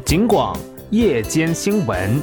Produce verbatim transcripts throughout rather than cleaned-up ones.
警广夜间新闻。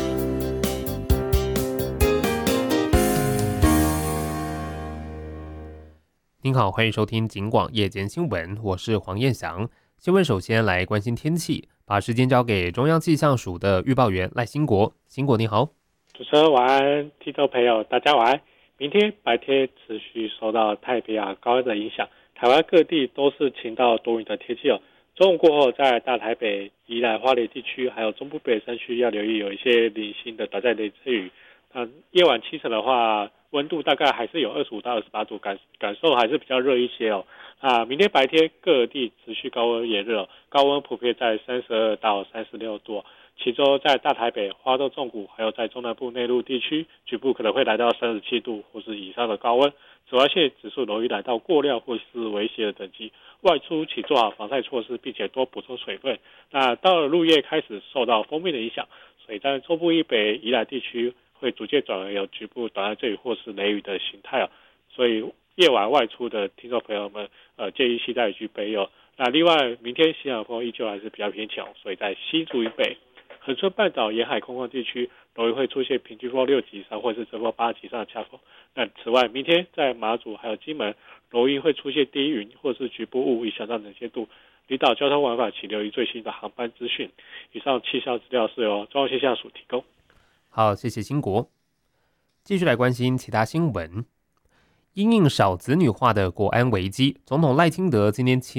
您好，欢迎收听警广夜间新闻，我是黄彦翔。新闻首先来关心天气，把时间交给中央气象署的预报员赖兴国。兴国你好。 主持人晚安，听众朋友大家晚安。明天白天持续受到太平洋高温的影响，台湾各地都是晴到多云的天气哦。中午过后，在大台北、宜兰花莲地区，还有中部北山区要留意有一些零星的短暂雷阵雨。那夜晚清晨的话，温度大概还是有二十五到二十八度，感感受还是比较热一些哦。啊，明天白天各地持续高温炎热、哦，高温普遍在三十二到三十六度。其中在大台北、花东纵谷，还有在中南部内陆地区，局部可能会来到三十七度或是以上的高温。紫外线指数容易来到过量或是危险的等级。外出请做好防晒措施，并且多补充水分。那到了入夜开始受到锋面的影响，所以在中部以北、宜兰地区会逐渐转为有局部短暂阵雨或是雷雨的形态哦。所以夜晚外出的听众朋友们，呃，建议携带雨具备用。那另外，明天西南风依旧还是比较偏强，所以在西竹以北、恒春半岛沿海空旷地区容易会出现平均风六级以上或是阵风八级以上的强风。那此外，明天在马祖还有金门容易会出现低云或是局部雾，影响到能见度。离岛交通往返请留意最新的航班资讯。以上气象资料是由中央气象署提供。 好，谢谢兴国。继续来关心其他新闻。因应少子女化的国安危机，总统赖清德今天